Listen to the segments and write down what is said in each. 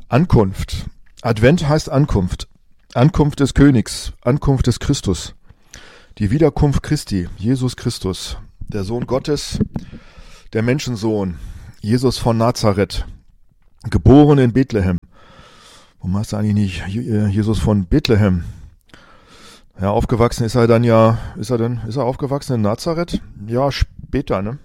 Ankunft. Advent heißt Ankunft. Ankunft des Königs, Ankunft des Christus. Die Wiederkunft Christi, Jesus Christus, der Sohn Gottes, der Menschensohn, Jesus von Nazareth, geboren in Bethlehem. Warum heißt er eigentlich nicht Jesus von Bethlehem? Ja, aufgewachsen ist er dann ja, ist er aufgewachsen in Nazareth? Ja, später, ne?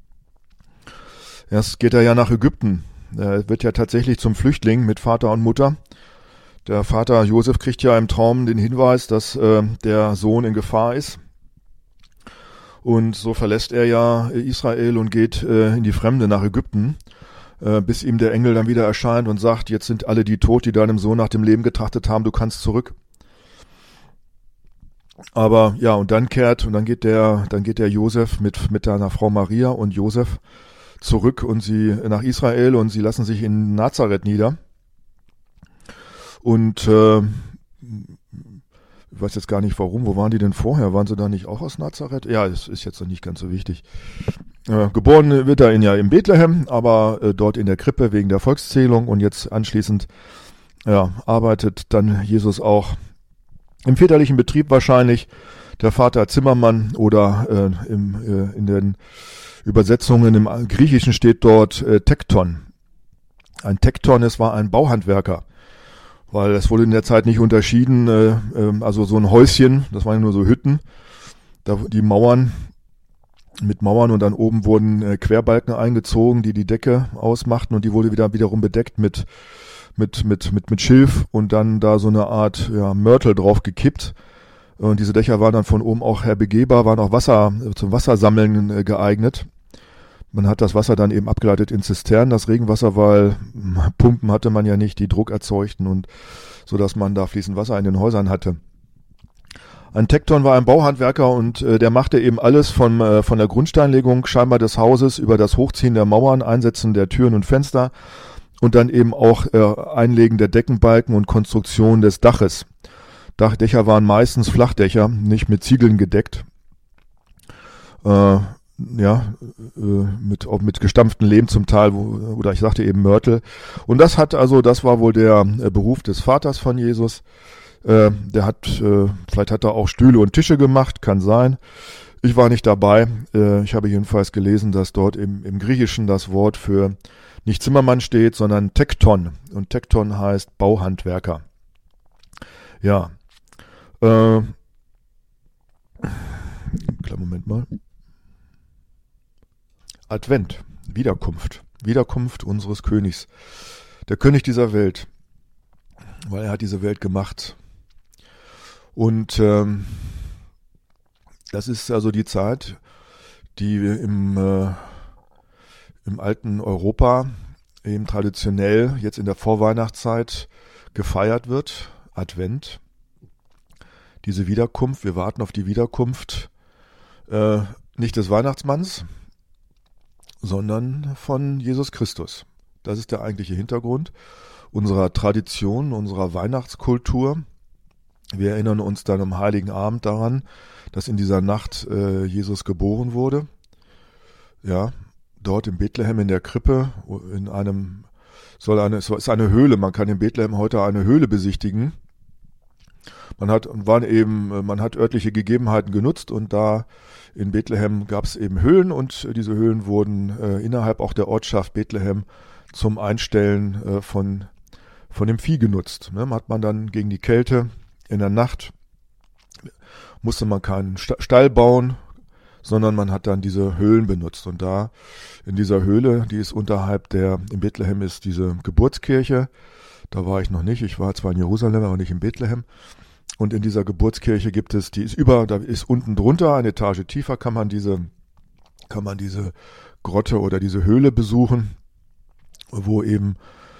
Erst geht er ja nach Ägypten. Er wird ja tatsächlich zum Flüchtling mit Vater und Mutter. Der Vater Josef kriegt ja im Traum den Hinweis, dass der Sohn in Gefahr ist. Und so verlässt er ja Israel und geht in die Fremde nach Ägypten, bis ihm der Engel dann wieder erscheint und sagt, jetzt sind alle die tot, die deinem Sohn nach dem Leben getrachtet haben, du kannst zurück. Aber ja, und dann geht der Josef mit seiner Frau Maria und Josef zurück und sie nach Israel und sie lassen sich in Nazareth nieder. Und ich weiß jetzt gar nicht warum, wo waren die denn vorher? Waren sie da nicht auch aus Nazareth? Ja, das ist jetzt noch nicht ganz so wichtig. Geboren wird er in Bethlehem, aber dort in der Krippe wegen der Volkszählung und jetzt anschließend arbeitet dann Jesus auch im väterlichen Betrieb wahrscheinlich. Der Vater Zimmermann oder in den Übersetzungen im Griechischen steht dort Tekton. Ein Tekton, es war ein Bauhandwerker, weil es wurde in der Zeit nicht unterschieden, also so ein Häuschen, das waren ja nur so Hütten, da die Mauern und dann oben wurden Querbalken eingezogen, die die Decke ausmachten und die wurde wiederum bedeckt mit Schilf und dann da so eine Art Mörtel drauf gekippt. Und diese Dächer waren dann von oben auch begehbar, waren auch zum Wassersammeln geeignet. Man hat das Wasser dann eben abgeleitet in Zisternen, das Regenwasser, weil Pumpen hatte man ja nicht, die Druck erzeugten und so, dass man da fließend Wasser in den Häusern hatte. Ein Tekton war ein Bauhandwerker und der machte eben alles von der Grundsteinlegung scheinbar des Hauses über das Hochziehen der Mauern, Einsetzen der Türen und Fenster und dann eben auch Einlegen der Deckenbalken und Konstruktion des Daches. Dächer waren meistens Flachdächer, nicht mit Ziegeln gedeckt. Mit gestampften Lehm zum Teil, oder ich sagte eben Mörtel. Und das war wohl der Beruf des Vaters von Jesus. Vielleicht hat er auch Stühle und Tische gemacht, kann sein. Ich war nicht dabei. Ich habe jedenfalls gelesen, dass dort im Griechischen das Wort für nicht Zimmermann steht, sondern Tekton. Und Tekton heißt Bauhandwerker. Ja. Kleinen Moment mal. Advent, Wiederkunft unseres Königs. Der König dieser Welt, weil er hat diese Welt gemacht. Und das ist also die Zeit, die im alten Europa eben traditionell jetzt in der Vorweihnachtszeit gefeiert wird. Advent, diese Wiederkunft, wir warten auf die Wiederkunft nicht des Weihnachtsmanns, sondern von Jesus Christus. Das ist der eigentliche Hintergrund unserer Tradition, unserer Weihnachtskultur. Wir erinnern uns dann am Heiligen Abend daran, dass in dieser Nacht Jesus geboren wurde. Ja, dort in Bethlehem in der Krippe, es ist eine Höhle, man kann in Bethlehem heute eine Höhle besichtigen. Man hat örtliche Gegebenheiten genutzt und da in Bethlehem gab es eben Höhlen und diese Höhlen wurden innerhalb auch der Ortschaft Bethlehem zum Einstellen von dem Vieh genutzt. Hat man dann gegen die Kälte in der Nacht, musste man keinen Stall bauen, sondern man hat dann diese Höhlen benutzt. Und da in dieser Höhle, die ist in Bethlehem ist diese Geburtskirche, da war ich noch nicht, ich war zwar in Jerusalem, aber nicht in Bethlehem. Und in dieser Geburtskirche da ist unten drunter, eine Etage tiefer, kann man diese Grotte oder diese Höhle besuchen, wo eben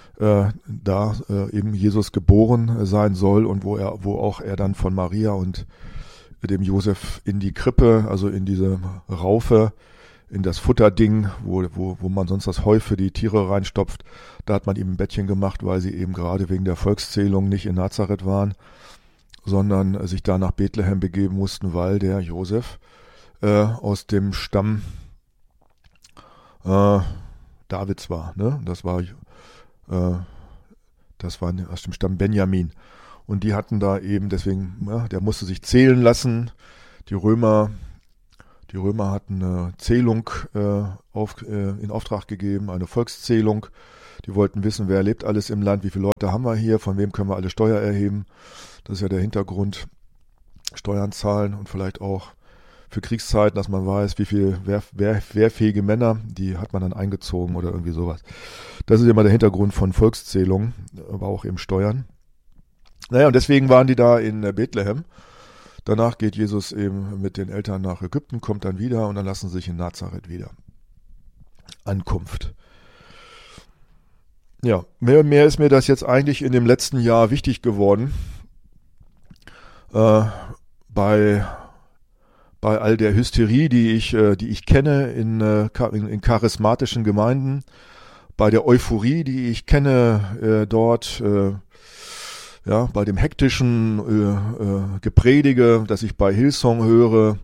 eben Jesus geboren sein soll und wo auch er dann von Maria und dem Josef in die Krippe, also in diese Raufe, in das Futterding, wo man sonst das Heu für die Tiere reinstopft, da hat man ihm ein Bettchen gemacht, weil sie eben gerade wegen der Volkszählung nicht in Nazareth waren, sondern sich da nach Bethlehem begeben mussten, weil der Josef aus dem Stamm Davids war. Ne? Das Das war aus dem Stamm Benjamin. Und die hatten da eben, deswegen, ja, der musste sich zählen lassen. Die Römer hatten eine Zählung in Auftrag gegeben, eine Volkszählung. Die wollten wissen, wer lebt alles im Land, wie viele Leute haben wir hier, von wem können wir alle Steuer erheben. Das ist ja der Hintergrund. Steuern zahlen und vielleicht auch für Kriegszeiten, dass man weiß, wie viel wehrfähige Männer, die hat man dann eingezogen oder irgendwie sowas. Das ist immer der Hintergrund von Volkszählungen, aber auch eben Steuern. Naja, und deswegen waren die da in Bethlehem. Danach geht Jesus eben mit den Eltern nach Ägypten, kommt dann wieder und dann lassen sie sich in Nazareth wieder. Ankunft. Ja, mehr und mehr ist mir das jetzt eigentlich in dem letzten Jahr wichtig geworden. Bei all der Hysterie, die ich kenne in charismatischen Gemeinden, bei der Euphorie, die ich kenne dort, bei dem hektischen Gepredige, das ich bei Hillsong höre,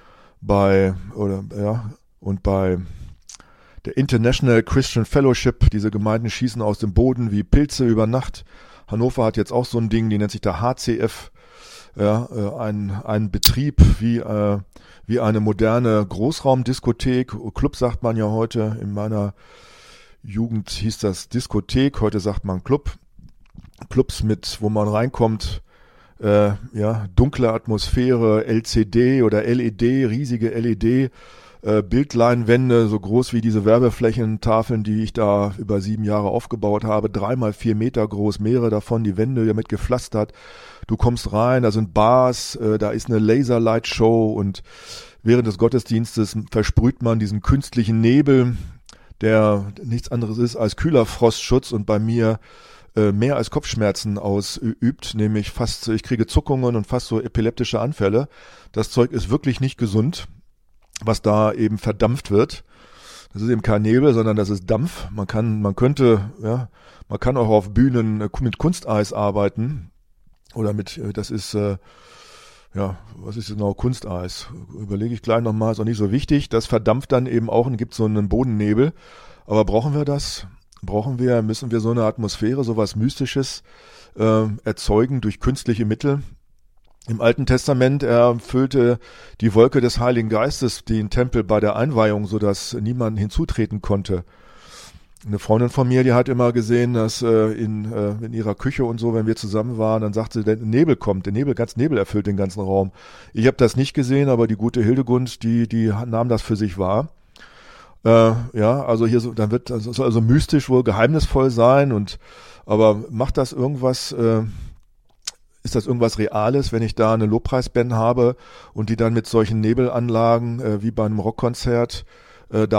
und bei der International Christian Fellowship, diese Gemeinden schießen aus dem Boden wie Pilze über Nacht. Hannover hat jetzt auch so ein Ding, die nennt sich der HCF, ein Betrieb wie eine moderne Großraumdiskothek. Club sagt man ja heute, in meiner Jugend hieß das Diskothek, heute sagt man Club. Clubs wo man reinkommt, dunkle Atmosphäre, LCD oder LED, riesige LED, Bildleinwände, so groß wie diese Werbeflächentafeln, die ich da über 7 Jahre aufgebaut habe, 3x4 Meter groß, mehrere davon, die Wände damit gepflastert. Du kommst rein, da sind Bars, da ist eine Laserlight-Show und während des Gottesdienstes versprüht man diesen künstlichen Nebel, der nichts anderes ist als kühler Frostschutz und bei mir mehr als Kopfschmerzen ausübt, nämlich ich kriege Zuckungen und fast so epileptische Anfälle. Das Zeug ist wirklich nicht gesund, was da eben verdampft wird. Das ist eben kein Nebel, sondern das ist Dampf. Man kann auch auf Bühnen mit Kunsteis arbeiten oder was ist genau Kunsteis? Überlege ich gleich nochmal, ist auch nicht so wichtig. Das verdampft dann eben auch und gibt so einen Bodennebel. Aber brauchen wir das? Müssen wir so eine Atmosphäre, sowas Mystisches erzeugen durch künstliche Mittel? Im Alten Testament erfüllte die Wolke des Heiligen Geistes den Tempel bei der Einweihung, sodass niemand hinzutreten konnte. Eine Freundin von mir, die hat immer gesehen, dass in ihrer Küche und so, wenn wir zusammen waren, dann sagte sie, der Nebel kommt, Nebel erfüllt den ganzen Raum. Ich habe das nicht gesehen, aber die gute Hildegund, die nahm das für sich wahr. Also hier so, soll also mystisch wohl geheimnisvoll sein aber macht das irgendwas, ist das irgendwas Reales, wenn ich da eine Lobpreisband habe und die dann mit solchen Nebelanlagen wie bei einem Rockkonzert da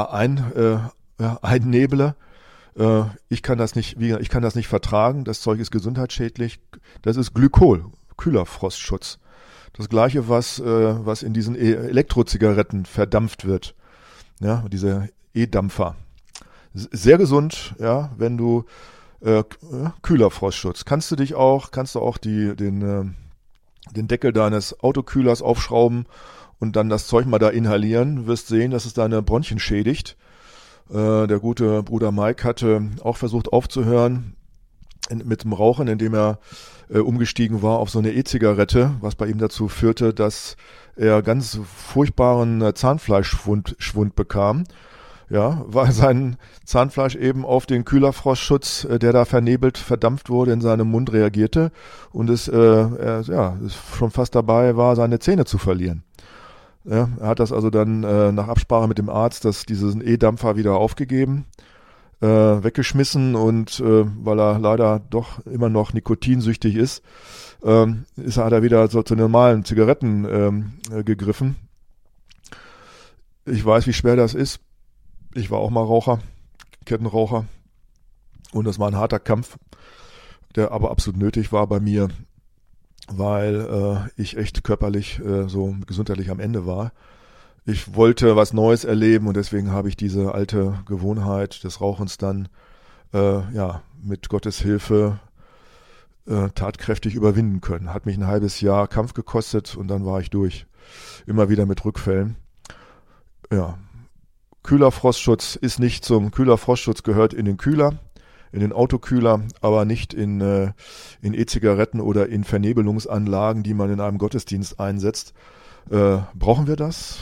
einnebele? Ich kann das nicht vertragen. Das Zeug ist gesundheitsschädlich. Das ist Glykol, kühler Frostschutz. Das Gleiche, was in diesen Elektrozigaretten verdampft wird. Ja, diese E-Dampfer. Sehr gesund, ja, wenn du kühler Frostschutz. Kannst du auch den Deckel deines Autokühlers aufschrauben und dann das Zeug mal da inhalieren. Du wirst sehen, dass es deine Bronchien schädigt. Der gute Bruder Mike hatte auch versucht aufzuhören mit dem Rauchen, indem er umgestiegen war auf so eine E-Zigarette, was bei ihm dazu führte, dass er ganz furchtbaren Zahnfleischschwund bekam. Ja, weil sein Zahnfleisch eben auf den Kühlerfrostschutz, der da verdampft wurde, in seinem Mund reagierte und es schon fast dabei war, seine Zähne zu verlieren. Ja, er hat das also dann nach Absprache mit dem Arzt, diesen E-Dampfer wieder aufgegeben, weggeschmissen und weil er leider doch immer noch nikotinsüchtig ist, hat er wieder so zu normalen Zigaretten gegriffen. Ich weiß, wie schwer das ist. Ich war auch mal Raucher, Kettenraucher und das war ein harter Kampf, der aber absolut nötig war bei mir, weil ich echt körperlich so gesundheitlich am Ende war. Ich wollte was Neues erleben und deswegen habe ich diese alte Gewohnheit des Rauchens dann mit Gottes Hilfe tatkräftig überwinden können. Hat mich ein halbes Jahr Kampf gekostet und dann war ich durch. Immer wieder mit Rückfällen. Ja. Kühler Frostschutz gehört in den Kühler. in den Autokühler, aber nicht in E-Zigaretten oder in Vernebelungsanlagen, die man in einem Gottesdienst einsetzt. Brauchen wir das?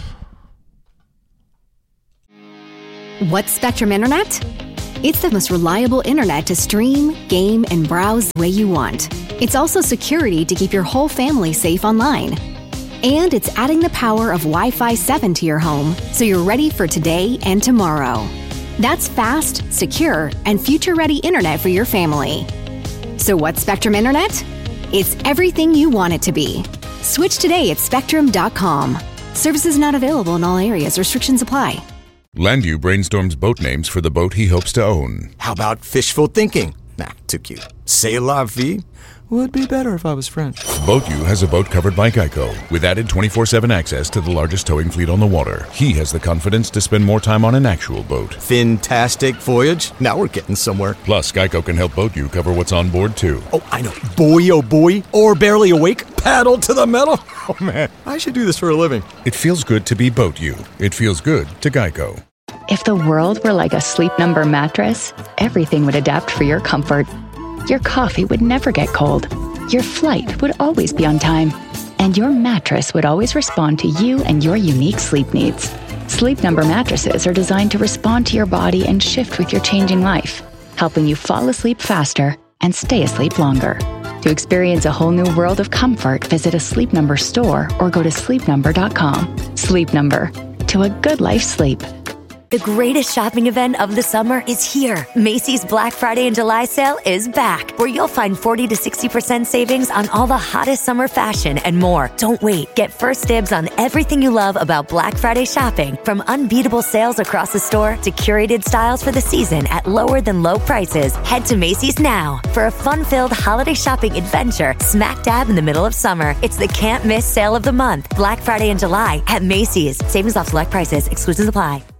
What's Spectrum Internet? It's the most reliable internet to stream, game, and browse the way you want. It's also security to keep your whole family safe online. And it's adding the power of Wi-Fi 7 to your home, so you're ready for today and tomorrow. That's fast, secure, and future-ready internet for your family. So what's Spectrum Internet? It's everything you want it to be. Switch today at Spectrum.com. Services not available in all areas. Restrictions apply. Landview brainstorms boat names for the boat he hopes to own. How about fishful thinking? Nah, too cute. C'est la vie? Would be better if I was French. BoatU has a boat covered by Geico, with added 24/7 access to the largest towing fleet on the water. He has the confidence to spend more time on an actual boat. Fantastic voyage. Now we're getting somewhere. Plus, Geico can help BoatU cover what's on board, too. Oh, I know. Boy, oh boy. Or barely awake. Paddle to the metal. Oh, man. I should do this for a living. It feels good to be BoatU. It feels good to Geico. If the world were like a Sleep Number mattress, everything would adapt for your comfort. Your coffee would never get cold. Your flight would always be on time. And your mattress would always respond to you and your unique sleep needs. Sleep Number mattresses are designed to respond to your body and shift with your changing life, helping you fall asleep faster and stay asleep longer. To experience a whole new world of comfort, visit a Sleep Number store or go to sleepnumber.com. Sleep Number. To a good life sleep. The greatest shopping event of the summer is here. Macy's Black Friday and July sale is back, where you'll find 40 to 60% savings on all the hottest summer fashion and more. Don't wait. Get first dibs on everything you love about Black Friday shopping, from unbeatable sales across the store to curated styles for the season at lower than low prices. Head to Macy's now for a fun-filled holiday shopping adventure smack dab in the middle of summer. It's the can't miss sale of the month. Black Friday and July at Macy's. Savings off select prices. Exclusions apply.